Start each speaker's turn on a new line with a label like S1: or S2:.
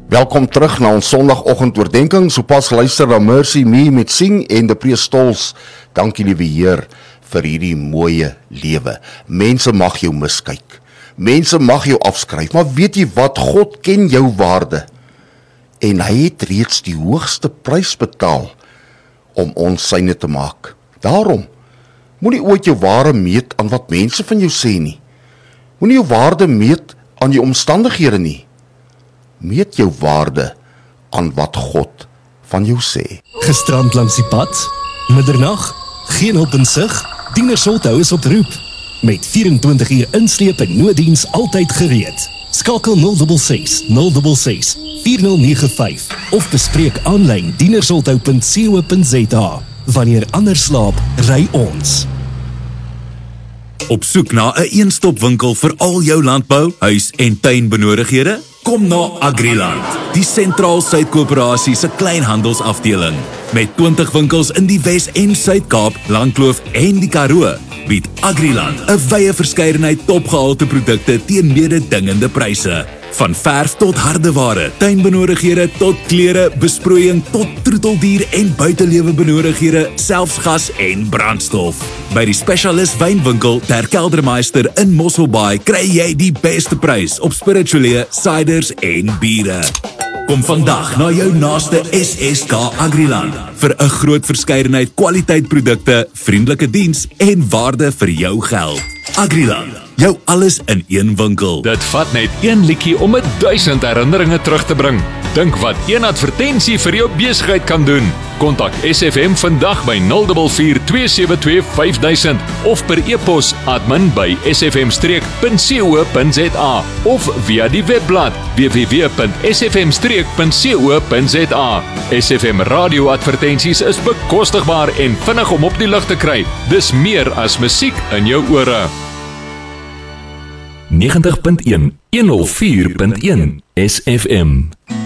S1: Welkom terug na ons Sondagoggend oordenking. Sopas luister na Mercy Me met Sing en de Preestols. Dankie liewe Heer vir hierdie mooie lewe. Mense mag jou miskyk. Mense mag jou afskryf, maar weet jy wat? God ken jou waarde. En hy het reeds die hoogste prys betaal om ons syne te maak. Daarom, moenie ooit jou waarde meet aan wat mense van jou sê nie. Moenie jou waarde meet aan jou omstandighede nie. Meet jou waarde aan wat God van jou sê.
S2: Gestrand langs die pad, middernag, geen hulp in sig, Dienersholthou is op roep. Met 24 uur insleep en nooddiens altyd gereed. Skakel 066 066 4095 of bespreek aanlyn dienersholthou.co.za. Wanneer ander slaap, ry ons.
S3: Op soek na 'n een-stop-winkel vir al jou landbou, huis- en tuinbenodighede? Kom na Agriland, die Sentraal Suid-Koöperasie se kleinhandelsafdeling. Met 20 winkels in die Wes- en Suid-Kaap, Langkloof en die Karoo, bied Agriland 'n wye verskeidenheid topgehalte produkte teen mededingende pryse. Van verf tot hardeware, tuinbenodighede tot klere, besproeiing tot troeteldier en buitelewe benodighede, selfs gas en brandstof. By die Specialist Wynwinkel ter Keldermeister in Mosselbaai kry jy die beste prys op spirituele, ciders en biere. Kom vandag na jou naaste SSK Agriland vir 'n groot verskeidenheid kwaliteitprodukte, vriendelike diens en waarde vir jou geld. Agriland, jou alles in een winkel.
S4: Dit vat net een liedjie om 1000 herinneringe terug te bring. Dink wat een advertensie vir jou besigheid kan doen. Kontak SFM vandag by 044 272 5000 of per e-pos admin@sfm-streek.co.za of via die webblad www.sfm-streek.co.za. SFM radio advertensies is bekostigbaar en vinnig om op die lug te kry. Dis meer as musiek in jou ore.
S5: 90.1 104.1 SFM